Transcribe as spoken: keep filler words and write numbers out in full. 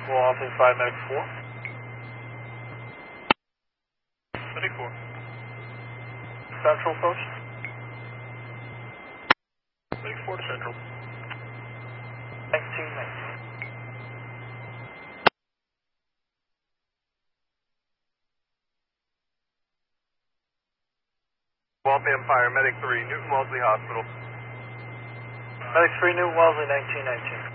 Walton five, Medic four. Medic four. Central approach. Medic four to Central. nineteen nineteen. Walton Empire, Medic three, Newton Wellesley Hospital. Medic three, Newton Wellesley, nineteen nineteen.